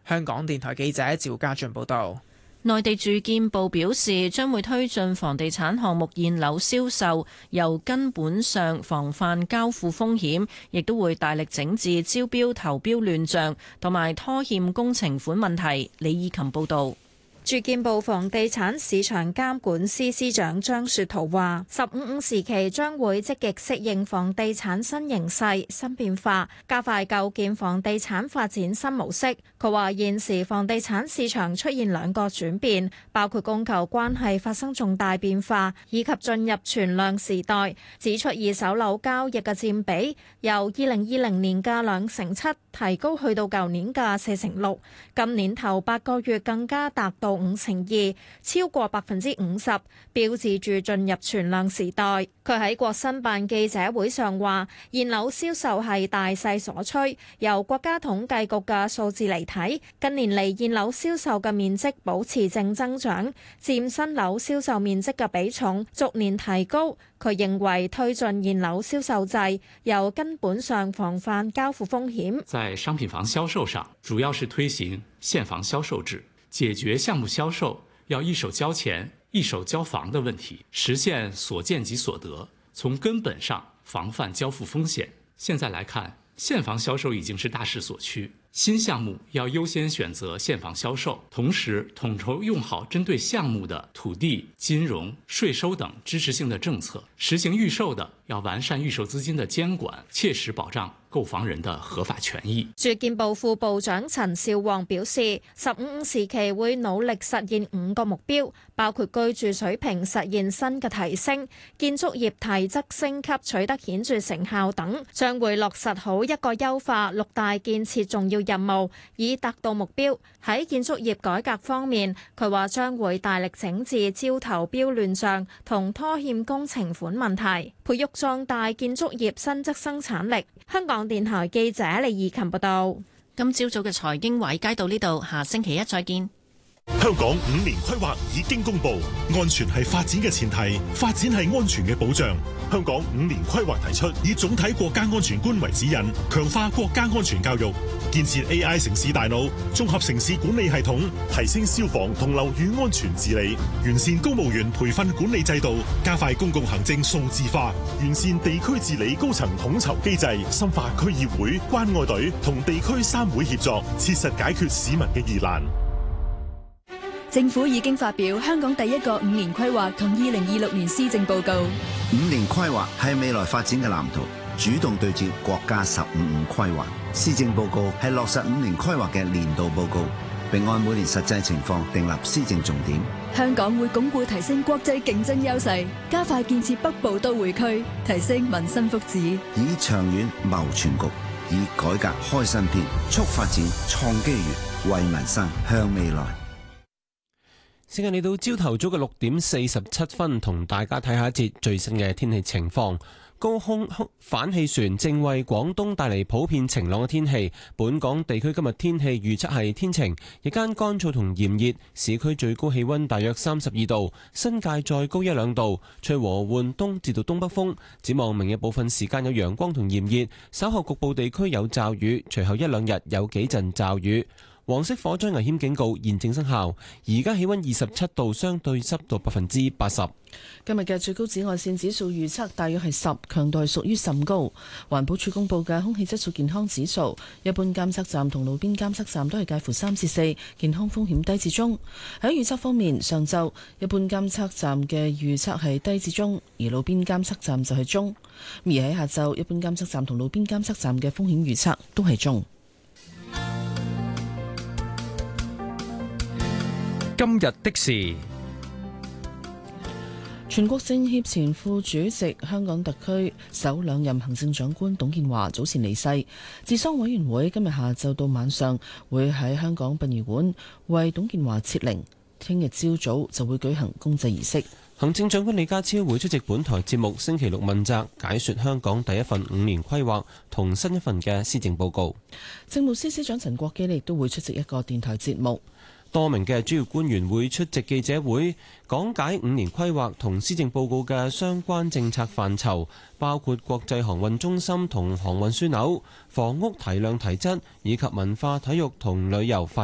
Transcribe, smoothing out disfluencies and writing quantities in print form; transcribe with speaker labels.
Speaker 1: 香港電台記者趙家俊報道。
Speaker 2: 內地住建部表示，將會推進房地產項目現樓銷售，由根本上防範交付風險，亦都會大力整治招標投標亂象同埋拖欠工程款問題。李以琴報導。
Speaker 3: 住建部房地產市場監管司司長張雪濤話，15時期將會積極適應房地產新形勢、新變化，加快構建房地產發展新模式。佢話現時房地產市場出現兩個轉變，包括供求關係發生重大變化，以及進入存量時代。指出二手樓交易嘅佔比由2020年嘅2成7提高去到舊年嘅4成6，今年頭8個月更加達到5成2，超過50%，標誌住進入存量時代。佢喺國新辦記者會上話，現樓銷售係大勢所趨，由國家統計局嘅數字嚟睇，近年嚟現樓銷售嘅面積保持正增長，佔新樓銷售面積嘅比重逐年提高。佢認為推進現樓銷售制，由根本上防範交付風險。
Speaker 4: 在商品房銷售上，主要是推行現房銷售制，解決項目銷售要一手交錢一手交房的問題，實現所見即所得，從根本上防範交付風險。現在來看，現房銷售已經是大勢所趨，新項目要優先選擇現房銷售，同時統籌用好針對項目的土地、金融、稅收等支持性的政策，實行預售的要完善預售資金的監管，切實保障購房人的合法權益。
Speaker 3: 住建部副部長陳少旺表示，15時期會努力實現5個目標，包括居住水平實現新嘅提升、建築業體質升級取得顯著成效等，將會落實好一個優化6大建設重要任務，以達到目標。喺建築業改革方面，佢話將會大力整治招投標亂象同拖欠工程款問題，培育壯大建築業新質生產力。香港電台記者李義琴報道。
Speaker 2: 今朝早嘅財經華爾街到呢度，下星期一再見。
Speaker 5: 香港5年規劃已經公布，安全係發展嘅前提，發展係安全嘅保障。香港5年規劃提出，以總體國家安全觀為指引，強化國家安全教育，建設 AI 城市大腦、綜合城市管理系統，提升消防同樓宇安全治理，完善公務員培訓管理制度，加快公共行政數字化，完善地區治理高層統籌機制，深化區議會、關愛隊同地區3會協作，切實解決市民嘅疑難。
Speaker 6: 政府已經發表香港第一個5年規劃同2026年施政報告。
Speaker 7: 5年規劃係未來發展嘅藍圖，主動對接國家15五規劃。施政報告係落實5年規劃嘅年度報告，並按每年實際情況訂立施政重點。
Speaker 6: 香港會鞏固提升國際競爭優勢，加快建設北部都會區，提升民生福祉，
Speaker 7: 以長遠謀全局，以改革開新篇，促發展創機遇，為民生向未來。
Speaker 8: 時間嚟到朝頭早嘅6:47，同大家睇下一節最新嘅天氣情況。高空反氣旋正為廣東帶嚟普遍晴朗嘅天氣。本港地區今日天氣預測係天晴，日間乾燥同炎熱，市區最高氣溫大約32度，新界再高1-2度，吹和緩東至到東北風。展望明日部分時間有陽光同炎熱，稍後局部地區有驟雨，隨後1-2日有幾陣驟雨。黃色火災危險警告現正生效，而家氣溫27度，相對濕度80%。
Speaker 9: 今日嘅最高紫外線指數預測大約係10，強度係屬於甚高。環保署公布嘅空氣質素健康指數，一般監測站同路邊監測站都係介乎3至4，健康風險低至中。喺預測方面，上晝一般監測站嘅預測係低至中，而路邊監測站就係中。而喺下晝，一般監測站同路邊監測站嘅風險預測都係中。
Speaker 10: 今日的事，
Speaker 9: 全國政協前副主席、香港特區首兩任行政長官董建華早前離世，治喪委員會今日下晝到晚上會喺香港殯儀館為董建華設靈，聽日朝早就會舉行公祭儀式。
Speaker 8: 行政長官李家超會出席本台節目星期六問責，解說香港第一份5年規劃同新一份嘅施政報告。
Speaker 9: 政務司司長陳國基亦都會出席一個電台節目。
Speaker 8: 多名嘅主要官員會出席記者會，講解5年規劃同施政報告嘅相關政策範疇，包括國際航運中心同航運樞紐、房屋提量提質以及文化體育同旅遊發